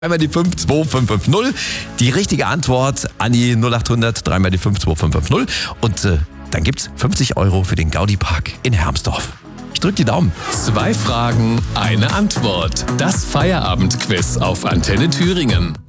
Dreimal die 52550. Die richtige Antwort an die 0800, dreimal die 52550. Und dann gibt's 50 € für den Gaudi-Park in Hermsdorf. Ich drück die Daumen. 2 Fragen, eine Antwort. Das Feierabendquiz auf Antenne Thüringen.